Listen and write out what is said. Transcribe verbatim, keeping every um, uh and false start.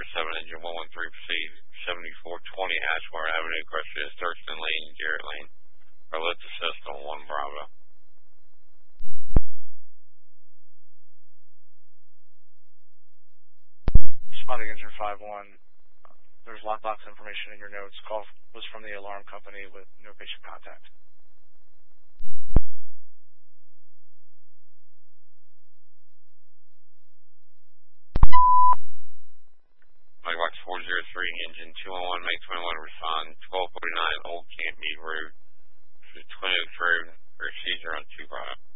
seven, engine one one three, proceed seventy-four twenty Ashmore Avenue, question is Thurston Lane, Garrett Lane. Let's assist on one Bravo. Responding engine five one, there's lockbox information in your notes. Call was from the alarm company with no patient contact. Mike four zero three, engine two one one, May twenty-one, respond twelve forty-nine Old Camp Mead Road, to Twin Oaks Road, procedure on two Bravo.